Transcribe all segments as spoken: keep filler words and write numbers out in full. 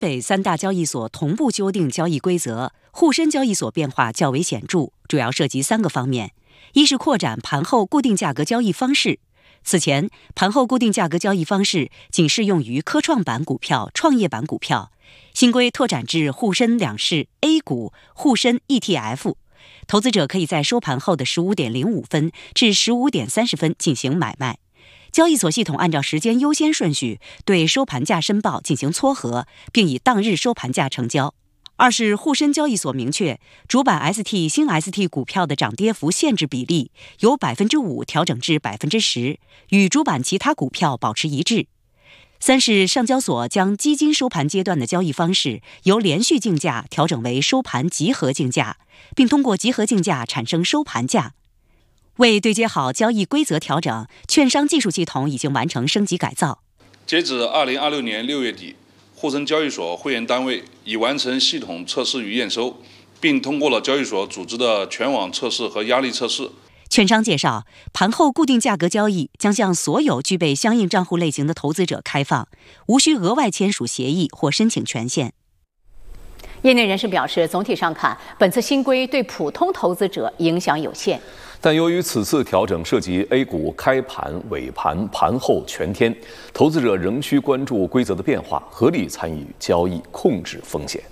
北三大交易所同步修订交易规则，沪深交易所变化较为显著，主要涉及三个方面：一是扩展盘后固定价格交易方式。此前，盘后固定价格交易方式仅适用于科创板股票、创业板股票，新规拓展至沪深两市 A 股、沪深 E T F。投资者可以在收盘后的十五点零五分至十五点三十分进行买卖。交易所系统按照时间优先顺序对收盘价申报进行撮合，并以当日收盘价成交。二是沪深交易所明确，主板 S T、新 S T 股票的涨跌幅限制比例由百分之五调整至百分之十，与主板其他股票保持一致。三是上交所将基金收盘阶段的交易方式由连续竞价调整为收盘集合竞价，并通过集合竞价产生收盘价。为对接好交易规则调整，券商技术系统已经完成升级改造。 截止二零二六年六月底，沪深交易所会员单位已完成系统测试与验收，并通过了交易所组织的全网测试和压力测试。 券商介绍，盘后固定价格交易将向所有具备相应账户类型的投资者开放，无需额外签署协议或申请权限。 业内人士表示，总体上看，本次新规对普通投资者影响有限。 但由于此次调整涉及 A 股开盘、尾盘、盘后全天，投资者仍需关注规则的变化，合理参与交易，控制风险。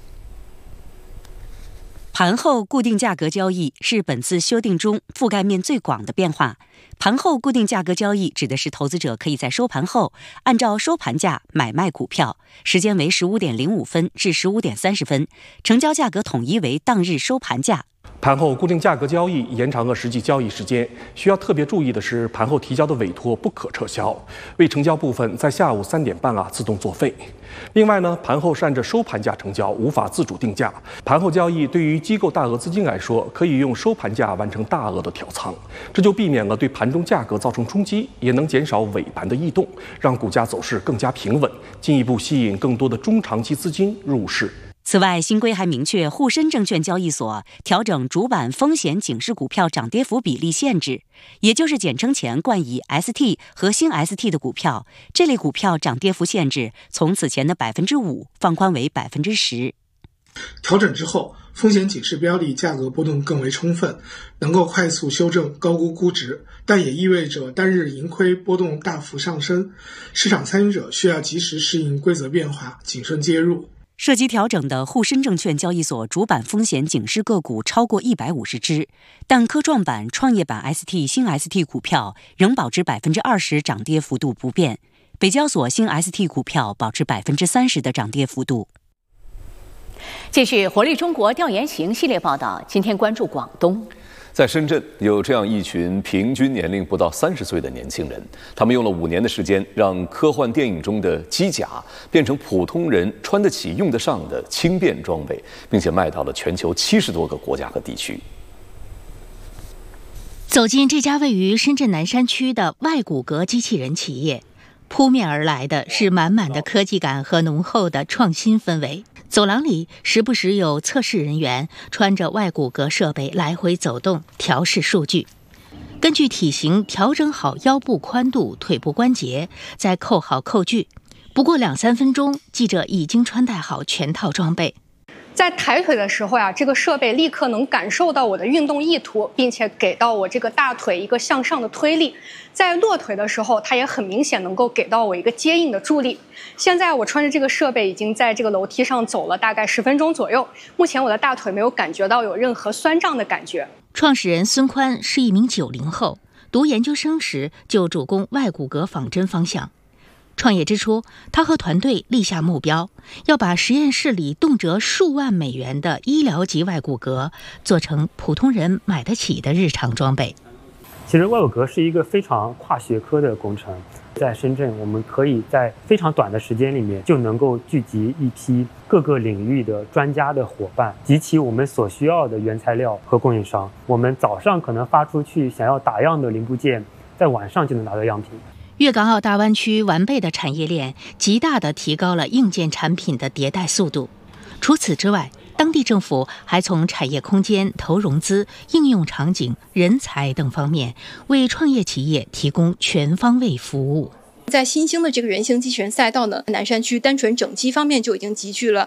盘后固定价格交易是本次修订中覆盖面最广的变化。盘后固定价格交易指的是投资者可以在收盘后按照收盘价买卖股票，时间为十五点零五分至十五点三十分，成交价格统一为当日收盘价。 盘后固定价格交易延长了实际交易时间，需要特别注意的是，盘后提交的委托不可撤销，未成交部分在下午三点半啊自动作废。另外呢，盘后是按照收盘价成交，无法自主定价。盘后交易对于机构大额资金来说，可以用收盘价完成大额的调仓，这就避免了对盘中价格造成冲击，也能减少尾盘的异动，让股价走势更加平稳，进一步吸引更多的中长期资金入市。 此外，新规还明确沪深证券交易所调整主板风险警示股票涨跌幅比例限制，也就是简称前冠以 S T 和新 S T 的股票，这类股票涨跌幅限制从此前的百分之五放宽为百分之十。 调整之后，风险警示标的价格波动更为充分，能够快速修正高估估值，但也意味着单日盈亏波动大幅上升，市场参与者需要及时适应规则变化，谨慎介入。 涉及调整的沪深证券交易所主板风险警示个股超过一百五十只，但科创板、创业板 S T、新 S T 股票仍保持百分之二十涨跌幅度不变，北交所新 S T 股票保持百分之三十的涨跌幅度。 继续活力中国调研行系列报道，今天关注广东。 在深圳，有这样一群平均年龄不到三十岁的年轻人，他们用了五年的时间，让科幻电影中的机甲变成普通人穿得起、用得上的轻便装备，并且卖到了全球七十多个国家和地区。 走进这家位于深圳南山区的外骨骼机器人企业，扑面而来的是满满的科技感和浓厚的创新氛围。走廊里时不时有测试人员穿着外骨骼设备来回走动，调试数据，根据体型调整好腰部宽度、腿部关节，再扣好扣具。不过两三分钟，记者已经穿戴好全套装备。 在抬腿的时候呀，这个设备立刻能感受到我的运动意图，并且给到我这个大腿一个向上的推力。在落腿的时候，它也很明显能够给到我一个接应的助力。现在我穿着这个设备已经在这个楼梯上走了大概十分钟左右，目前我的大腿没有感觉到有任何酸胀的感觉。 创始人孙宽是一名九零后，读研究生时就主攻外骨骼仿真方向。创业之初，他和团队立下目标，要把实验室里动辄数万美元的医疗级外骨骼做成普通人买得起的日常装备。 其实外骨骼是一个非常跨学科的工程，在深圳我们可以在非常短的时间里面就能够聚集一批各个领域的专家的伙伴，集齐我们所需要的原材料和供应商。我们早上可能发出去想要打样的零部件，在晚上就能拿到样品。 粤港澳大湾区完备的产业链，极大地提高了硬件产品的迭代速度。除此之外，当地政府还从产业空间、投融资、应用场景、人才等方面，为创业企业提供全方位服务。 在新兴的这个人形机器人赛道呢，南山区单纯整机方面就已经集聚了